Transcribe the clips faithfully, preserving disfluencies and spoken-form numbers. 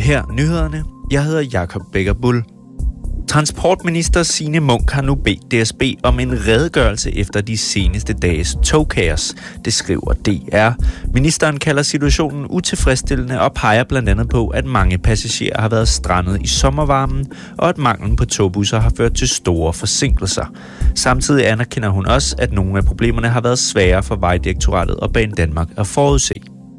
Her nyhederne. Jeg hedder Jakob Becker Bull. Transportminister Signe Munk har nu bedt D S B om en redegørelse efter de seneste dages togkaos, det skriver D R. Ministeren kalder situationen utilfredsstillende og peger blandt andet på, at mange passagerer har været strandet i sommervarmen, og at manglen på togbusser har ført til store forsinkelser. Samtidig anerkender hun også, at nogle af problemerne har været svære for Vejdirektoratet og Banedanmark at forudse.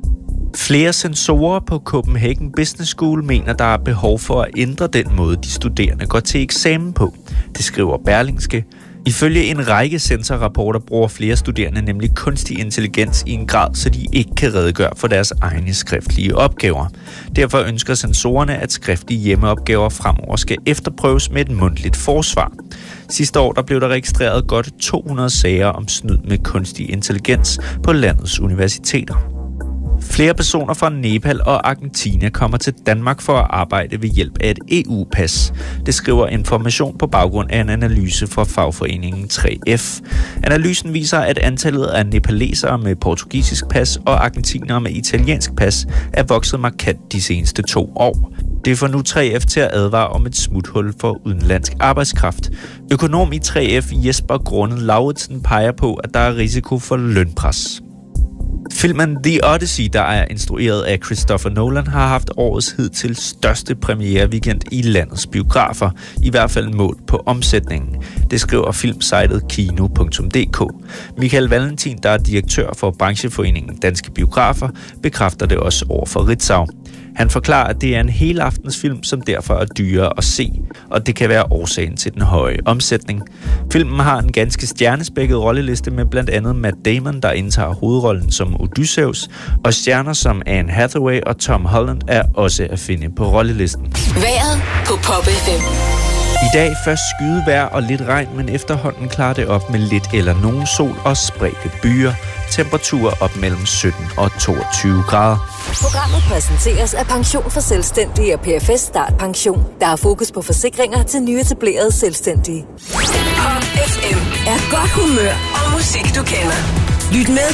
Flere sensorer på Copenhagen Business School mener, der er behov for at ændre den måde, de studerende går til eksamen på. Det skriver Berlingske. Ifølge en række sensorrapporter bruger flere studerende nemlig kunstig intelligens i en grad, så de ikke kan redegøre for deres egne skriftlige opgaver. Derfor ønsker sensorerne, at skriftlige hjemmeopgaver fremover skal efterprøves med et mundtligt forsvar. Sidste år der blev der registreret godt to hundrede sager om snyd med kunstig intelligens på landets universiteter. Flere personer fra Nepal og Argentina kommer til Danmark for at arbejde ved hjælp af et E U-pas. Det skriver Information på baggrund af en analyse fra fagforeningen tre F. Analysen viser, at antallet af nepalesere med portugisisk pas og argentinere med italiensk pas er vokset markant de seneste to år. Det får nu tre F til at advare om et smuthul for udenlandsk arbejdskraft. Økonom i tre F Jesper Grundet Lauritsen peger på, at der er risiko for lønpres. Filmen The Odyssey, der er instrueret af Christopher Nolan, har haft årets hidtil største premiere weekend i landets biografer, i hvert fald målt på omsætningen. Det skriver filmsitet kino punktum d k. Michael Valentin, der er direktør for brancheforeningen Danske Biografer, bekræfter det også over for Ritzau. Han forklarer, at det er en helaftensfilm, som derfor er dyrere at se, og det kan være årsagen til den høje omsætning. Filmen har en ganske stjernespækket rolleliste med blandt andet Matt Damon, der indtager hovedrollen som Odysseus, og stjerner som Anne Hathaway og Tom Holland er også at finde på rollelisten. Vejret på Pop F M. I dag først skydevejr og lidt regn, men efterhånden klarer det op med lidt eller nogen sol og spredte byer. Temperaturer op mellem sytten og toogtyve grader. Programmet præsenteres af Pension for Selvstændige og P F S Start Pension, der har fokus på forsikringer til nyetablerede selvstændige. Pop F M er godt humør og musik, du kender. Lyt med